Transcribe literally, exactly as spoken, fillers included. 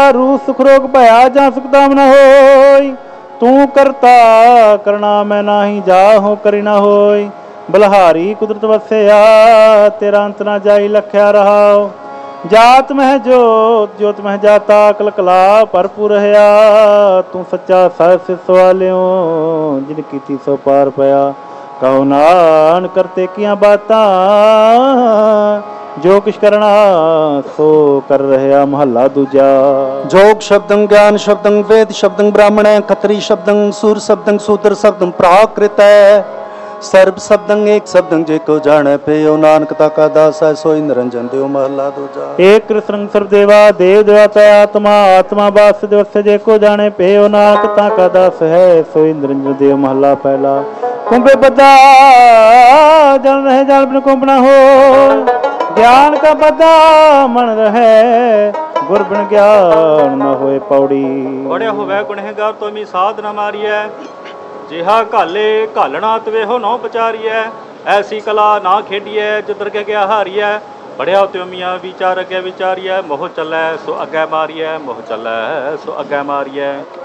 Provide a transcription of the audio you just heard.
रू सुख रोग भया जहाँ सुख दाम न होय। तू करता करना मैं नाही, जाहो करी न होय। बलहारी कुदरत वसया तेरा अंत ना जाई, लख्या रहाओ। जात मह जोत जोत मह जाता, कल कला भरपूर रहा। तू सच्चा साहिब से सवालियो, जिन कीती सो पार पया। कहो नान करते किया बातां, जो किश करना सो कर रहा। महला दूजा। जोग शब्दं ज्ञान शब्दं वेद शब्दं ब्राह्मण खत्री शब्दं सूर शब्दं शूद्र शब्दं प्राकृत सर्ब शब्दं एक शब्दं जेको जाने पियो। नानक ताका दास है सोई निरंजन देव। महला दूजा। एक कृष्ण सर्वदेवा देव देवता आत्मा आत्मा बास दिवस जेको जाने पियो। नानक ताका दास है सोई निरंजन देव। महला पहला। कुंभे बदा जल रहे जल बिन कुंभ न हो। ज्ञान का बदा मन रहे, गुर बिन ज्ञान न होए पौड़ी। बड़े होवे गुनहगार तो मी साध न मारिए, जिहा घाले घालना तवे हो नौ पचारिए। ऐसी कला ना खेडिए, जिधर के गया हारिए। बढ़िया त्योमिया विचार अगे विचारिए। मोह चलै सो अगे मारिए, मोह चलै सो अगे मारिए।